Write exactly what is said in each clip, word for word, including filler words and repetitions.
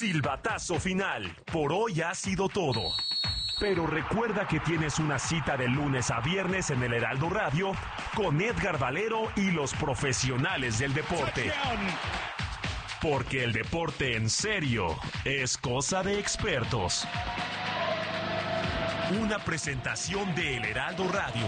Silbatazo final. Por hoy ha sido todo. Pero recuerda que tienes una cita de lunes a viernes en el Heraldo Radio con Edgar Valero y los profesionales del deporte. Porque el deporte en serio es cosa de expertos. Una presentación de El Heraldo Radio.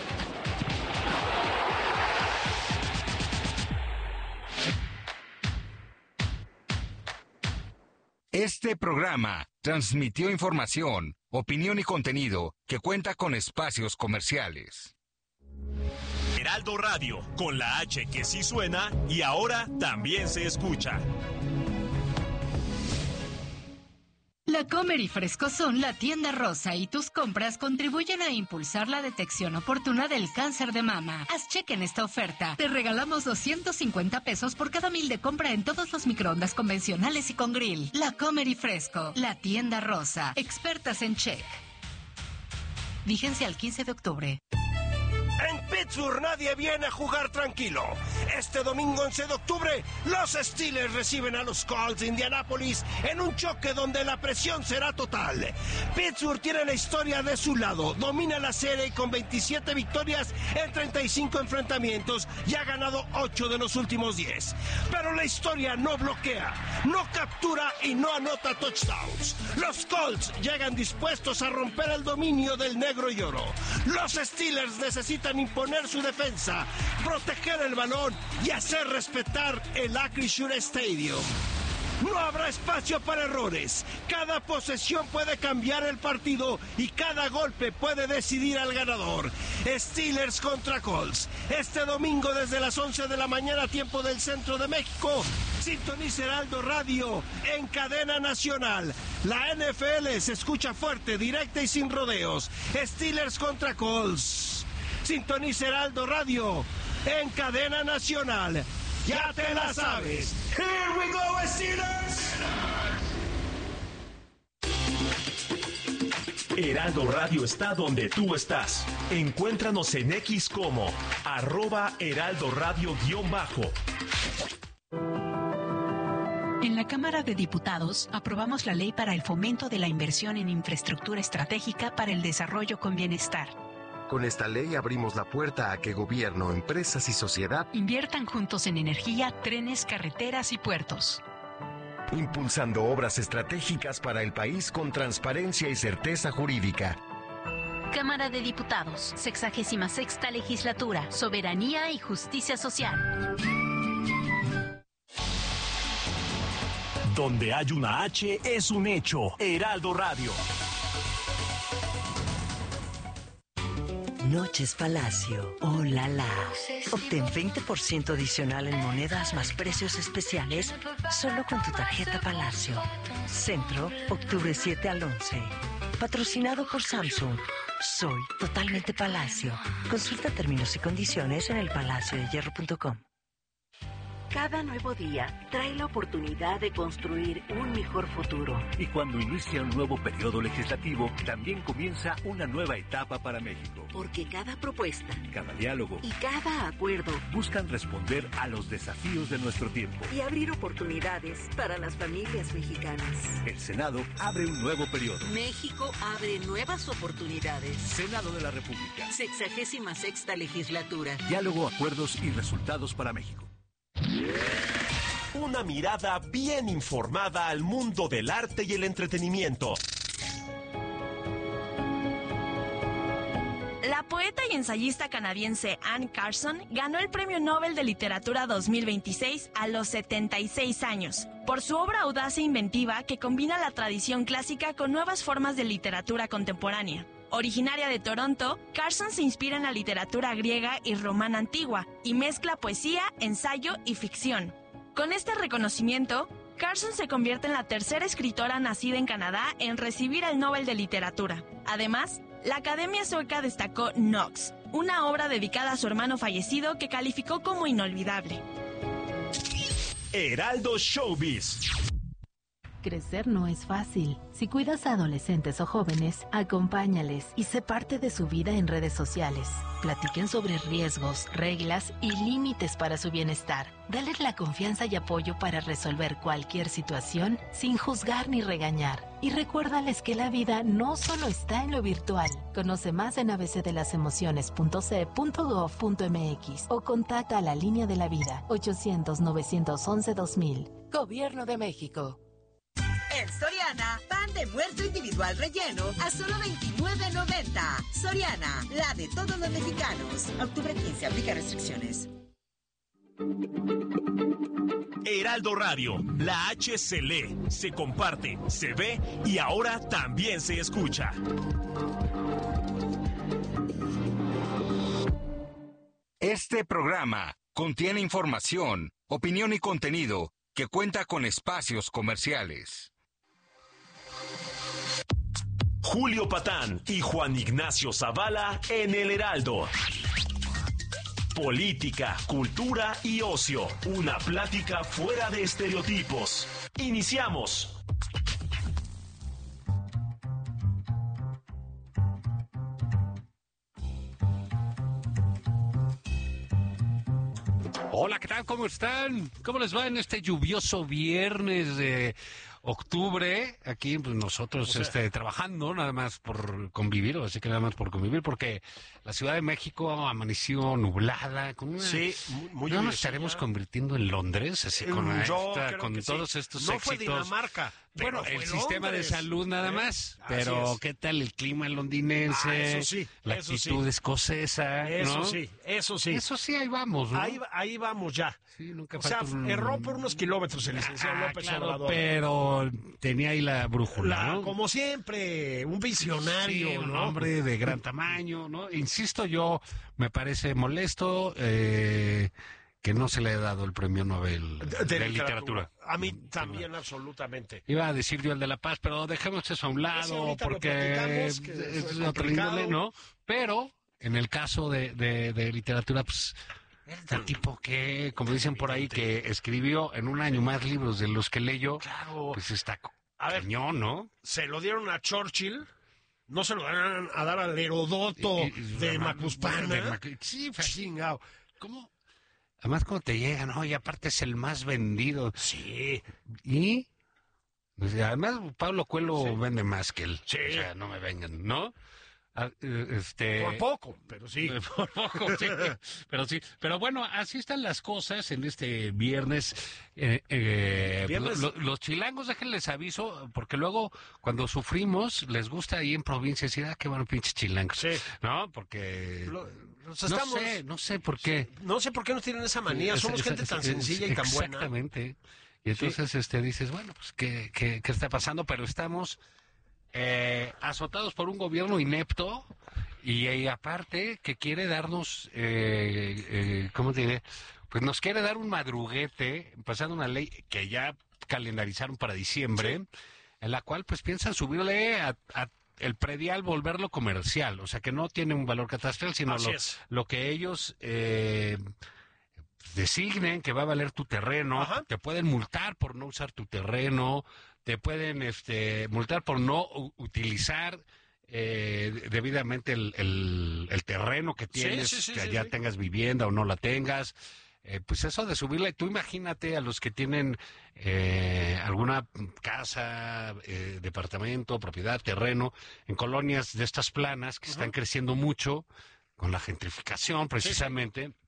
Este programa transmitió información, opinión y contenido que cuenta con espacios comerciales. Heraldo Radio, con la H que sí suena y ahora también se escucha. La Comer y Frescosón, la tienda rosa y tus compras contribuyen a impulsar la detección oportuna del cáncer de mama. Haz cheque en esta oferta. Te regalamos doscientos cincuenta pesos por cada mil de compra en todos los microondas convencionales y con grill. La Comer y Fresco, la tienda rosa. Expertas en check. Vigencia al quince de octubre. En Pittsburgh nadie viene a jugar tranquilo. Este domingo once de octubre, los Steelers reciben a los Colts de Indianápolis en un choque donde la presión será total. Pittsburgh tiene la historia de su lado, domina la serie con veintisiete victorias en treinta y cinco enfrentamientos y ha ganado ocho de los últimos diez. Pero la historia no bloquea, no captura y no anota touchdowns. Los Colts llegan dispuestos a romper el dominio del negro y oro. Los Steelers necesitan imponer su defensa, proteger el balón y hacer respetar el Acrisure Stadium. No habrá espacio para errores. Cada posesión puede cambiar el partido y cada golpe puede decidir al ganador. Steelers contra Colts. Este domingo desde las once de la mañana, tiempo del centro de México. Sintoniza Heraldo Radio en cadena nacional. La N F L se escucha fuerte, directa y sin rodeos. Steelers contra Colts. Sintoniza Heraldo Radio en cadena nacional. Ya te la sabes. Here we go, Steelers. Heraldo Radio está donde tú estás. Encuéntranos en X como arroba Heraldo Radio guión bajo. En la Cámara de Diputados aprobamos la ley para el fomento de la inversión en infraestructura estratégica para el desarrollo con bienestar. Con esta ley abrimos la puerta a que gobierno, empresas y sociedad inviertan juntos en energía, trenes, carreteras y puertos. Impulsando obras estratégicas para el país con transparencia y certeza jurídica. Cámara de Diputados, sexagésima sexta legislatura, soberanía y justicia social. Donde hay una H es un hecho. Heraldo Radio. Noches Palacio. ¡Oh, la, la! Obtén veinte por ciento adicional en monedas más precios especiales solo con tu tarjeta Palacio. Centro, octubre siete al once. Patrocinado por Samsung. Soy totalmente Palacio. Consulta términos y condiciones en el palacio de hierro punto com. Cada nuevo día trae la oportunidad de construir un mejor futuro. Y cuando inicia un nuevo periodo legislativo, también comienza una nueva etapa para México. Porque cada propuesta, cada diálogo y cada acuerdo buscan responder a los desafíos de nuestro tiempo y abrir oportunidades para las familias mexicanas. El Senado abre un nuevo periodo. México abre nuevas oportunidades. Senado de la República. Sexagésima sexta legislatura. Diálogo, acuerdos y resultados para México. Una mirada bien informada al mundo del arte y el entretenimiento. La poeta y ensayista canadiense Anne Carson ganó el Premio Nobel de Literatura dos mil veintiséis a los setenta y seis años, por su obra audaz e inventiva que combina la tradición clásica con nuevas formas de literatura contemporánea. Originaria de Toronto, Carson se inspira en la literatura griega y romana antigua y mezcla poesía, ensayo y ficción. Con este reconocimiento, Carson se convierte en la tercera escritora nacida en Canadá en recibir el Nobel de Literatura. Además, la Academia Sueca destacó Nox, una obra dedicada a su hermano fallecido que calificó como inolvidable. Heraldo Showbiz. Crecer no es fácil. Si cuidas a adolescentes o jóvenes, acompáñales y sé parte de su vida en redes sociales. Platiquen sobre riesgos, reglas y límites para su bienestar. Dales la confianza y apoyo para resolver cualquier situación sin juzgar ni regañar. Y recuérdales que la vida no solo está en lo virtual. Conoce más en a b c de las emociones punto c e punto gov punto m x o contacta a la línea de la vida ochocientos, novecientos once, dos mil. Gobierno de México. En Soriana, pan de muerto individual relleno a solo veintinueve noventa. Soriana, la de todos los mexicanos. Octubre quince, aplica restricciones. Heraldo Radio, la H se lee, se comparte, se ve y ahora también se escucha. Este programa contiene información, opinión y contenido que cuenta con espacios comerciales. Julio Patán y Juan Ignacio Zavala en el Heraldo. Política, cultura y ocio. Una plática fuera de estereotipos. Iniciamos. Hola, ¿qué tal? ¿Cómo están? ¿Cómo les va en este lluvioso viernes de octubre? Aquí pues, nosotros o sea, este, trabajando nada más por convivir, así que nada más por convivir, porque la Ciudad de México amaneció nublada. Con una, sí, muy, muy ¿no nos estaremos convirtiendo en Londres? Así con, Yo esta, con todos sí. estos no éxitos. No fue Dinamarca. Bueno, el Londres. sistema de salud nada más, ¿Eh? pero ¿qué tal el clima londinense? Ah, eso sí, la eso actitud sí. escocesa, Eso ¿no? sí, eso sí. Eso sí, ahí vamos, ¿no? Ahí, ahí vamos ya. Sí, nunca o sea, un... erró por unos kilómetros el licenciado ah, López claro, Obrador. Pero tenía ahí la brújula, la, ¿no? Como siempre, un visionario, sí, un ¿no? hombre de gran tamaño, ¿no? Insisto, yo me parece molesto eh, que no se le haya dado el premio Nobel de, de, de literatura. literatura. A mí también, sí, absolutamente. Iba a decir yo el de La Paz, pero dejemos eso a un lado porque es, es otro índole, ¿no? Pero en el caso de, de, de literatura, pues el tipo que, como dicen por ahí, que escribió en un año más libros de los que leyó, claro, pues está a cañón, ver, ¿no? Se lo dieron a Churchill, no se lo van a dar al Herodoto y, y, de Macuspana. De Mac... Sí, chingado. ¿Cómo? Además, cuando te llega, ¿no? Y aparte es el más vendido. Sí. Y, pues, además, Pablo Coelho sí. vende más que él. Sí. O sea, no me vengan, ¿no? Este... Por poco, pero sí. Por poco, sí. Pero sí. Pero bueno, así están las cosas en este viernes. Eh, eh, ¿Viernes? Lo, lo, los chilangos, déjenles aviso, porque luego cuando sufrimos, les gusta ahí en provincia decir, ah, qué bueno, pinches chilangos. Sí. ¿No? Porque... Lo, nos estamos... No sé, no sé por qué. No sé por qué nos tienen esa manía. Sí, Somos es, gente es, tan es, sencilla y tan buena. Exactamente. Y entonces sí. este dices, bueno, pues, ¿qué, qué, qué está pasando? Pero estamos... Eh, azotados por un gobierno inepto y, y aparte que quiere darnos, eh, eh, ¿cómo te diré? Pues nos quiere dar un madruguete, pasando una ley que ya calendarizaron para diciembre, sí. en la cual pues piensan subirle a, a el predial, volverlo comercial, o sea que no tiene un valor catastral, sino lo, lo que ellos... Eh, designen que va a valer tu terreno, Ajá. te pueden multar por no usar tu terreno, te pueden este, multar por no utilizar eh, debidamente el, el, el terreno que tienes, sí, sí, sí, que sí, ya sí. tengas vivienda o no la tengas. Eh, pues eso de subirle, tú imagínate a los que tienen eh, alguna casa, eh, departamento, propiedad, terreno, en colonias de estas planas que uh-huh. están creciendo mucho con la gentrificación precisamente. Sí, sí.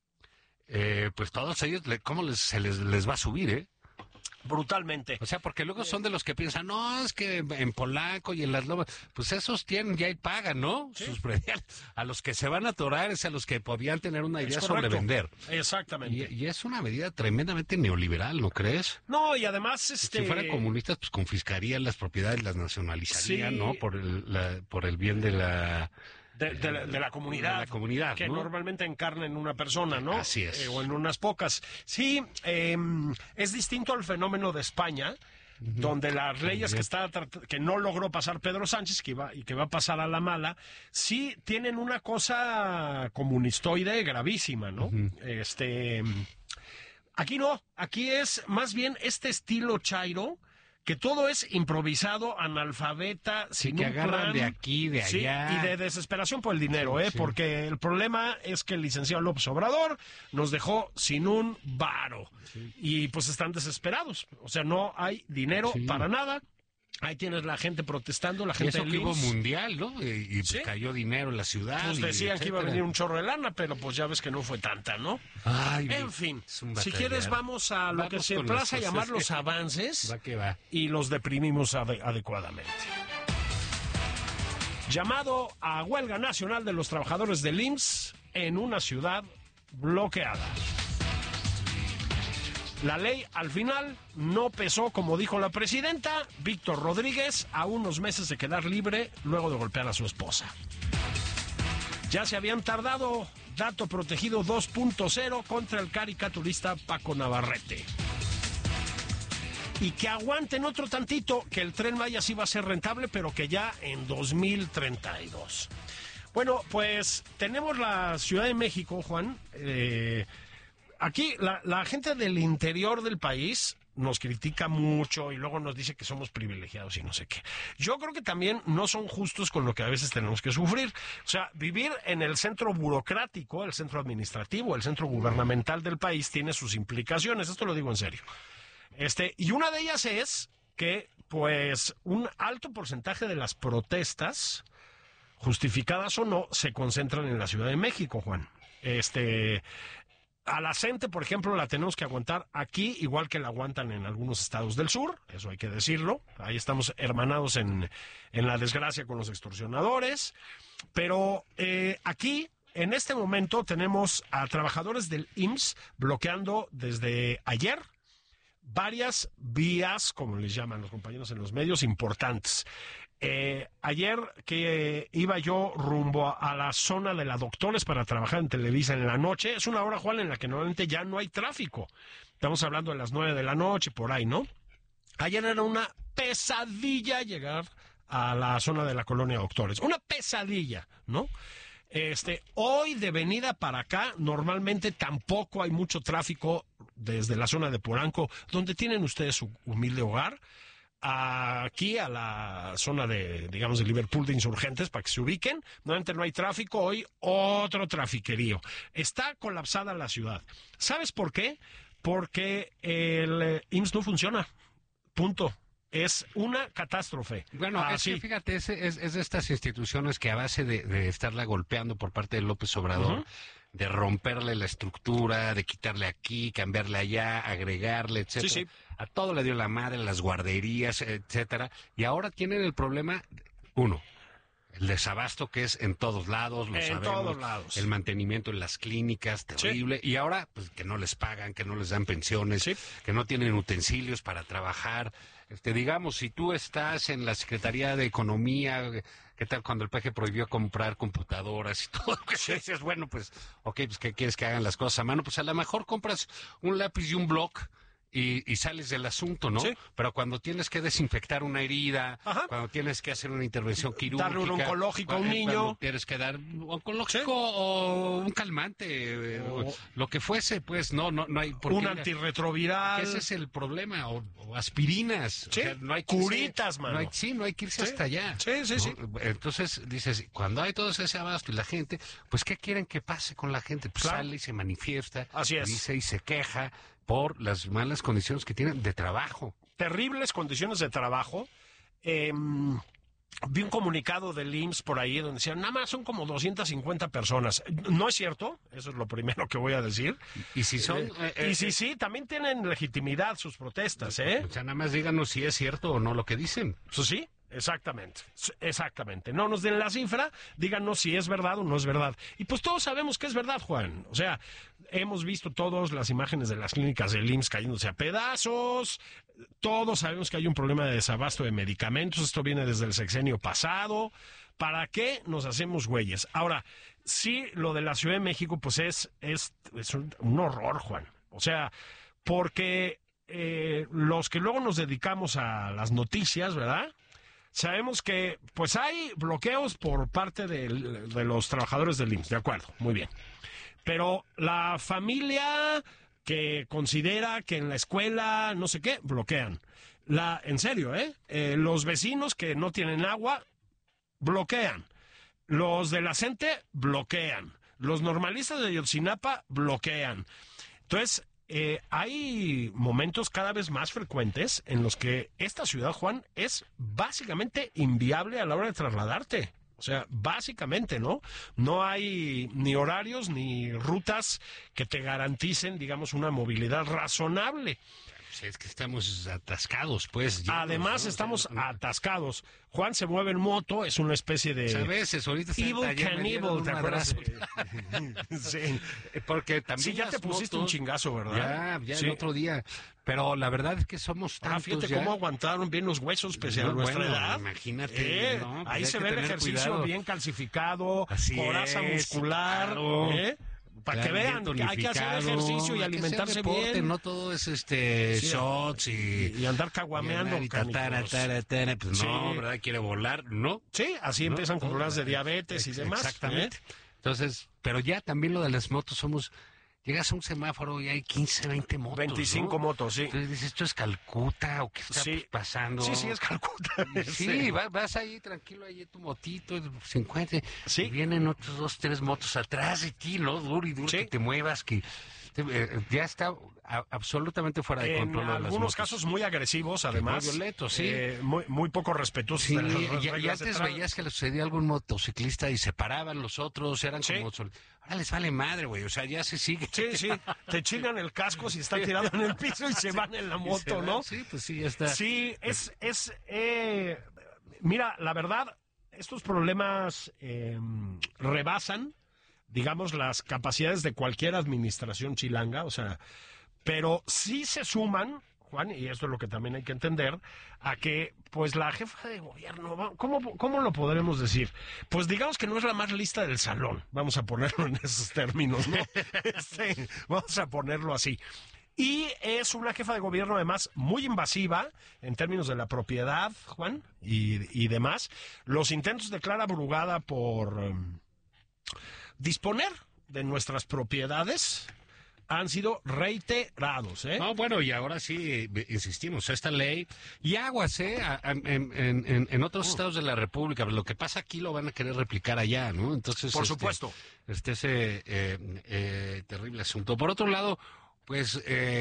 Eh, pues todos ellos, ¿cómo les, se les, les va a subir, eh? Brutalmente. O sea, porque luego son de los que piensan, no, es que en Polanco y en Las Lomas, pues esos tienen ya y pagan, ¿no? ¿Sí? Sus prediales. A los que se van a atorar es a los que podían tener una idea sobre vender. Exactamente. Y, y es una medida tremendamente neoliberal, ¿no crees? No, y además, este... Si fueran comunistas, pues confiscarían las propiedades, las nacionalizarían, sí. ¿no? Por el, la, por el bien de la... De, de, la, de la comunidad, de la comunidad que ¿no? normalmente encarna en una persona, ¿no? Así es. Eh, o en unas pocas. Sí, eh, es distinto al fenómeno de España, uh-huh. donde las leyes que está que no logró pasar Pedro Sánchez que iba, y que va a pasar a la mala, sí tienen una cosa comunistoide gravísima, ¿no? Uh-huh. Este, aquí no, aquí es más bien este estilo chairo que todo es improvisado, analfabeta, Sí, sin que un agarran plan. de aquí, de Sí, allá. y de desesperación por el dinero, Sí, ¿eh? sí. Porque el problema es que el licenciado López Obrador nos dejó sin un varo. Y pues están desesperados. O sea, no hay dinero Sí. para nada. Ahí tienes la gente protestando, la Y gente eso del que hubo I M S S. mundial, ¿no? Y, y, pues, Sí. cayó dinero en la ciudad. Pues y decían que iba a etcétera. venir un chorro de lana, pero pues ya ves que no fue tanta, ¿no? Ay, En fin, es un si batallar. quieres vamos a lo Vamos que se con emplaza a las llamar cosas. los avances Va que va. y los deprimimos ade- adecuadamente. Llamado a huelga nacional de los trabajadores del I M S S en una ciudad bloqueada. La ley al final no pesó como dijo la presidenta. Víctor Rodríguez a unos meses de quedar libre luego de golpear a su esposa. Ya se habían tardado. Dato protegido dos punto cero contra el caricaturista Paco Navarrete. Y que aguanten otro tantito, que el Tren Maya sí va a ser rentable, pero que ya en dos mil treinta y dos. Bueno, pues tenemos la Ciudad de México, Juan. Eh, aquí la, la gente del interior del país nos critica mucho y luego nos dice que somos privilegiados y no sé qué. Yo creo que también no son justos con lo que a veces tenemos que sufrir. O sea, vivir en el centro burocrático, el centro administrativo, el centro gubernamental del país tiene sus implicaciones. Esto lo digo en serio. Este, y una de ellas es que, pues, un alto porcentaje de las protestas, justificadas o no, se concentran en la Ciudad de México, Juan. Este, a la gente, por ejemplo, la tenemos que aguantar aquí, igual que la aguantan en algunos estados del sur, eso hay que decirlo. Ahí estamos hermanados en, en la desgracia con los extorsionadores. Pero eh, aquí, en este momento, tenemos a trabajadores del I M S S bloqueando desde ayer varias vías, como les llaman los compañeros en los medios, importantes. Eh, ayer que iba yo rumbo a, a la zona de la Doctores para trabajar en Televisa en la noche, es una hora, Juan, en la que normalmente ya no hay tráfico. Estamos hablando de las nueve de la noche, por ahí, ¿no? Ayer era una pesadilla llegar a la zona de la colonia Doctores. Una pesadilla, ¿no? Este, hoy de venida para acá, normalmente tampoco hay mucho tráfico desde la zona de Polanco, donde tienen ustedes su humilde hogar, aquí a la zona de, digamos, de Liverpool de Insurgentes, para que se ubiquen. Normalmente no hay tráfico, hoy otro trafiquerío. Está colapsada la ciudad. ¿Sabes por qué? Porque el I M S S no funciona. Punto. Es una catástrofe. Bueno, Ah, es sí. que fíjate, es, es, es de estas instituciones que a base de, de estarla golpeando por parte de López Obrador, Ujú. de romperle la estructura, de quitarle aquí, cambiarle allá, agregarle, etcétera. Sí, sí. A todo le dio la madre, las guarderías, etcétera. Y ahora tienen el problema, uno, el desabasto que es en todos lados, lo En sabemos. todos lados. El mantenimiento en las clínicas, terrible. Y ahora, pues, que no les pagan, que no les dan pensiones, Sí. que no tienen utensilios para trabajar. Este, digamos, si tú estás en la Secretaría de Economía, ¿qué tal cuando el P G prohibió comprar computadoras y todo? Que dices, bueno, pues, ok, pues, ¿qué quieres que hagan las cosas a mano? Pues a lo mejor compras un lápiz y un bloc y, y sales del asunto, ¿no? Sí. Pero cuando tienes que desinfectar una herida, Ajá. cuando tienes que hacer una intervención quirúrgica, Darle un oncológico a un eh, niño. cuando tienes que dar un oncológico Sí. o un calmante, eh, O- lo que fuese, pues, no, no, no hay. porque Un mira, antirretroviral. ese es el problema, o, o aspirinas. Sí, O sea, no hay que irse- curitas, mano. No hay, sí, no hay que irse Sí. hasta allá. Sí, sí, ¿no? sí. Entonces, dices, cuando hay todo ese abasto y la gente, pues, ¿qué quieren que pase con la gente? Pues Claro. sale y se manifiesta, Así es. dice y se queja por las malas condiciones que tienen de trabajo. Terribles condiciones de trabajo. Eh, vi un comunicado del I M S S por ahí donde decían, nada más son como doscientas cincuenta personas. No es cierto, eso es lo primero que voy a decir. Y si son... Eh, eh, eh, y sí, sí, también tienen legitimidad sus protestas, ¿eh? O sea, nada más díganos si es cierto o no lo que dicen. Pues sí, exactamente, exactamente. No nos den la cifra, díganos si es verdad o no es verdad. Y pues todos sabemos que es verdad, Juan. O sea, hemos visto todas las imágenes de las clínicas del I M S S cayéndose a pedazos. Todos sabemos que hay un problema de desabasto de medicamentos. Esto viene desde el sexenio pasado. ¿Para qué nos hacemos güeyes? Ahora, sí, lo de la Ciudad de México, pues es, es, es un, un horror, Juan. O sea, porque eh, los que luego nos dedicamos a las noticias, ¿verdad? Sabemos que pues hay bloqueos por parte de, de los trabajadores del I M S S, de acuerdo, muy bien. Pero la familia que considera que en la escuela, no sé qué, bloquean. La, en serio, ¿eh? eh los vecinos que no tienen agua, bloquean. Los de la CENTE, bloquean. Los normalistas de Ayotzinapa, bloquean. Entonces, eh, hay momentos cada vez más frecuentes en los que esta ciudad, Juan, es básicamente inviable a la hora de trasladarte. O sea, básicamente, ¿no? No hay ni horarios ni rutas que te garanticen, digamos, una movilidad razonable. Sí, es que estamos atascados, pues. Llenos, Además, ¿no? estamos O sea, atascados. Juan se mueve en moto, es una especie de... A veces, ahorita... Evil Cannibal, ¿te acuerdas? Sí. Porque también Sí, ya te pusiste motos, un chingazo, ¿verdad? Ya, ya sí. el otro día. Pero la verdad es que somos tantos. Ah, fíjate ya. cómo aguantaron bien los huesos pese a No, nuestra bueno, edad. imagínate. Eh, ¿no? Pues ahí hay se que ve el tener ejercicio cuidado. bien calcificado, Así coraza es, muscular, claro. ¿eh? Para que Claro, vean que hay que hacer tonificado, ejercicio y hay que alimentarse hacer deporte, bien. No todo es este Sí, shots y, y andar caguameando. y tatara, tatara, tatara, pues Sí. no, ¿verdad? Quiere volar, ¿no? Sí, así ¿No? empiezan con Todo, problemas de eh, diabetes y ex- demás. Exactamente. ¿eh? Entonces, pero ya también lo de las motos somos... Llegas a un semáforo y hay quince, veinte motos, veinticinco ¿no? motos, sí. Entonces dices, ¿esto es Calcuta o qué está Sí. pasando? Sí, sí, es Calcuta. Sí, Sí. vas, vas ahí tranquilo, ahí en tu motito, cincuenta, Sí. y vienen otros dos, tres motos atrás de ti, ¿no? Duro y duro, Sí. que te muevas, que te- eh, ya está a- absolutamente fuera de En control. lo de las algunos motos. casos muy agresivos, además. muy violentos, sí. eh, muy, muy poco respetuosos. Sí, de las y, y reglas de antes tra- veías que le sucedía a algún motociclista y se paraban los otros, eran Sí. como... sol- Ahora les vale madre, güey, o sea, ya se sigue. Sí, sí, te chingan el casco si están tirados en el piso y se van en la Y se moto, van, ¿no? Sí, pues sí, ya está. Sí, es, es, eh, mira, la verdad, estos problemas eh, rebasan, digamos, las capacidades de cualquier administración chilanga, o sea, pero sí se suman, Juan, y esto es lo que también hay que entender, a que, pues, la jefa de gobierno, ¿cómo, cómo lo podremos decir? Pues digamos que no es la más lista del salón, vamos a ponerlo en esos términos, ¿no? Este, vamos a ponerlo así. Y es una jefa de gobierno, además, muy invasiva en términos de la propiedad, Juan, y, y demás. Los intentos de Clara Brugada por um, disponer de nuestras propiedades han sido reiterados, ¿eh? No, bueno, y ahora sí, eh, insistimos, esta ley, y aguas, ¿eh? A- a- En, en- en- en otros estados de la República, lo que pasa aquí lo van a querer replicar allá, ¿no? Entonces, Por este, supuesto. Este ese eh, eh, terrible asunto. Por otro lado, pues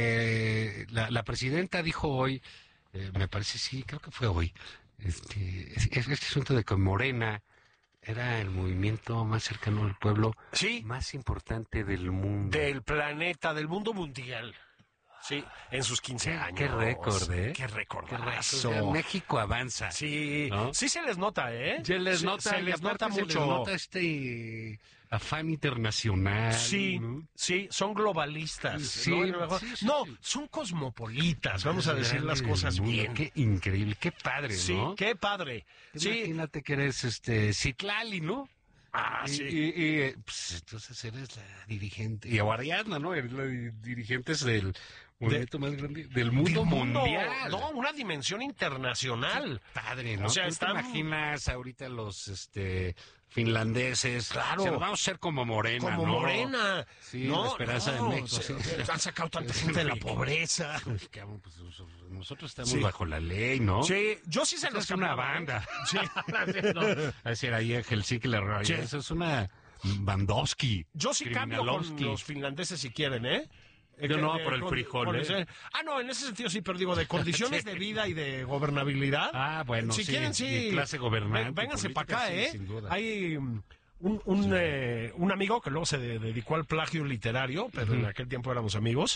eh, la, la presidenta dijo hoy, eh, me parece, sí, creo que fue hoy, este, es- es este asunto de que Morena era el movimiento más cercano al pueblo, Sí. más importante del mundo. Del planeta, del mundo mundial. Sí, en sus quince años. Qué récord, ¿eh? Qué récord. Qué récord. O sea, México avanza. Sí, ¿no? sí se les nota, ¿eh? Se les Se- nota, se y les aparte nota se mucho. les nota este afán internacional. Sí, ¿no? sí, son globalistas. Sí, ¿no? Y luego- sí, sí, no, sí. son cosmopolitas, vamos a decir las Grande cosas del mundo. bien. Qué increíble, qué padre, Sí, ¿no? qué padre. Sí, Imagínate que eres este Citlali, ¿no? ah, Y, sí. y- y, eh, pues, entonces eres la dirigente, y Ariadna, ¿no? Eres la di- dirigente del movimiento más grande del mundo Del mundo, mundial. No, una dimensión internacional. Padre, ¿no? O sea, ¿Tú están- te imaginas ahorita los este finlandeses? Claro. Se los vamos a hacer como Morena, Como ¿no? Morena. Sí, no, la esperanza no, de México. se- sí. Han sacado tanta gente de la pobreza. Pues, cabrón, pues, nosotros estamos Sí. bajo la ley, ¿no? Sí, yo sí se Eso los es una cambiaba, ¿eh? banda. Sí. No, a decir, ahí en Helsinki le roba. Sí. Eso es una Bandowski. Yo sí cambio con Criminalowski. los finlandeses si quieren, ¿eh? Eh, Yo que- no, de- por el con- frijol, con ¿eh? ese- Ah, no, en ese sentido sí, pero digo, de condiciones Sí. de vida y de gobernabilidad. Ah, bueno, si sí, quieren, y sí. clase gobernante, Ven- Vénganse política, para acá, sí, ¿eh? sin duda. Hay mm, un, un, eh, un amigo que luego se de- dedicó al plagio literario, pero en aquel tiempo éramos amigos.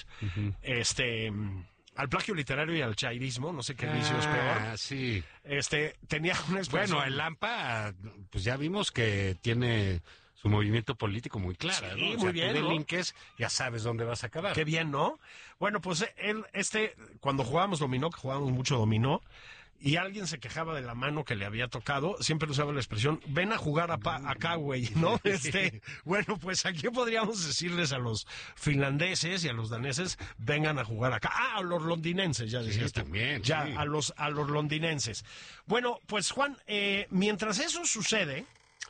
Este. mm, Al plagio literario y al chairismo, no sé qué vicio es peor. Ah, sí. Este, tenía una expresión. Bueno, el Lampa, pues ya vimos que tiene su movimiento político muy claro, Sí, ¿no? O muy sea, bien, tú ¿no? delinques, ya sabes dónde vas a acabar. Qué bien, ¿no? Bueno, pues él, este, cuando jugábamos dominó, que jugábamos mucho dominó, y alguien se quejaba de la mano que le había tocado, siempre usaba la expresión, ven a jugar a pa- acá, güey, ¿no? Este, bueno, pues aquí podríamos decirles a los finlandeses y a los daneses, vengan a jugar acá. Ah, a los londinenses, ya decías tú. también, Ya, sí. a los, a los londinenses. Bueno, pues Juan, eh, mientras eso sucede,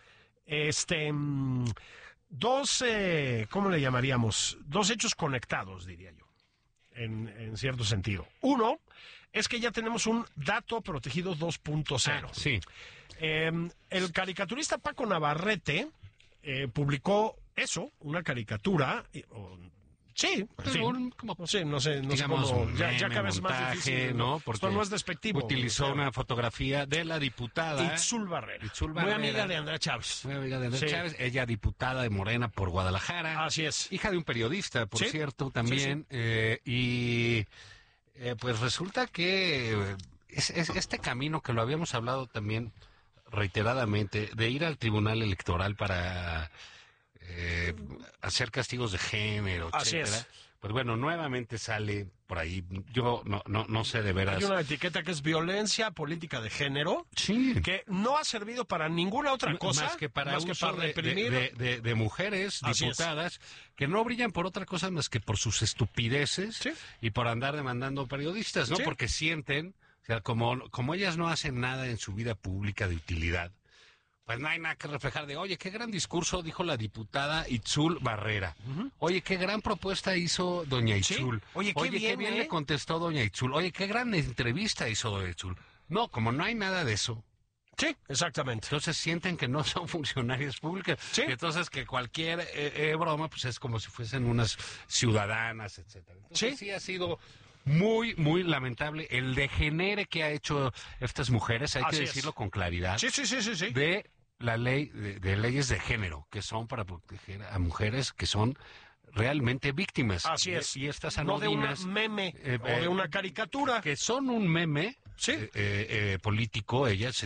este, mm, dos, eh, ¿cómo le llamaríamos? Dos hechos conectados, diría yo. en, en cierto sentido. Uno es que ya tenemos un dato protegido dos punto cero. Ah, sí. Eh, el caricaturista Paco Navarrete eh, publicó eso, una caricatura. Y, o, sí, sí. Un, como, no sé, no sé, no digamos, sé cómo. un Ya, meme, ya cada vez montaje, más difícil. ¿no? Porque esto no es despectivo. Utilizó o sea, una fotografía de la diputada Itzul Barrera. Itzul Muy Barrera, amiga de Andrea Chávez. Muy amiga de Andrea Sí. Chávez. Ella diputada de Morena por Guadalajara. Así es. Hija de un periodista, por Sí. cierto, también. Sí, sí. Eh, y eh, pues resulta que eh, es, es este camino que lo habíamos hablado también reiteradamente, de ir al Tribunal Electoral para eh, hacer castigos de género, Así etcétera. es. Pues bueno, nuevamente sale por ahí, yo no no no sé de veras. Hay una etiqueta que es violencia política de género, sí, que no ha servido para ninguna otra cosa más que para, más que uso para de, reprimir. de, de, de mujeres Así diputadas que no brillan por otra cosa más que por sus estupideces Sí. y por andar demandando periodistas, ¿no? Sí. Porque sienten, o sea, como, como ellas no hacen nada en su vida pública de utilidad, pues no hay nada que reflejar de, oye, qué gran discurso dijo la diputada Itzul Barrera. Uh-huh. Oye, qué gran propuesta hizo doña Itzul. Sí. Oye, qué Oye, bien, qué bien ¿eh? le contestó doña Itzul. Oye, qué gran entrevista hizo doña Itzul. No, como no hay nada de eso. Sí, exactamente. Entonces sienten que no son funcionarias públicas. Sí. Y entonces que cualquier eh, eh, broma, pues es como si fuesen unas ciudadanas, etcétera. Entonces Sí. sí ha sido muy, muy lamentable el degenere que ha hecho estas mujeres, hay Así que es. decirlo con claridad, Sí, sí, sí, sí, sí. de la ley, de, de leyes de género, que son para proteger a mujeres que son realmente víctimas. Así es. Y, y estas No de una anodinas, meme eh, o de eh, una caricatura. que son un meme Sí. eh, eh, político, ellas